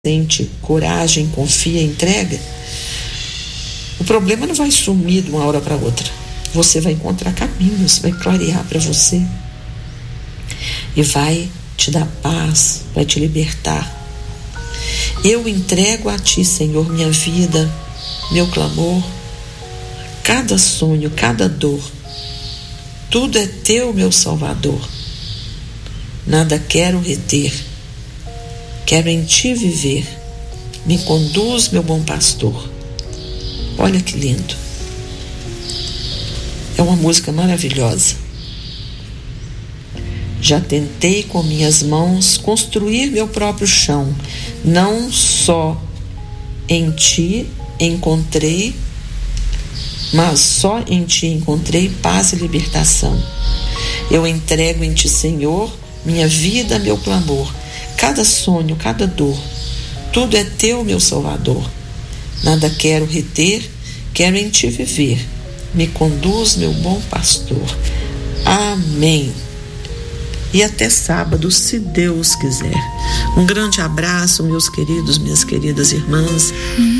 sente coragem, confia, entrega, o problema não vai sumir de uma hora para outra. Você vai encontrar caminhos, vai clarear para você e vai te dar paz, vai te libertar. Eu entrego a Ti, Senhor, minha vida, meu clamor, cada sonho, cada dor. Tudo é Teu, meu Salvador. Nada quero reter. Quero em Ti viver. Me conduz, meu bom pastor. Olha que lindo. É uma música maravilhosa. Já tentei com minhas mãos construir meu próprio chão. Não só em Ti encontrei, mas só em Ti encontrei paz e libertação. Eu entrego em Ti, Senhor, minha vida, meu clamor, cada sonho, cada dor. Tudo é Teu, meu Salvador. Nada quero reter, quero em Ti viver. Me conduz, meu bom pastor. Amém. E até sábado, se Deus quiser. Um grande abraço, meus queridos, minhas queridas irmãs.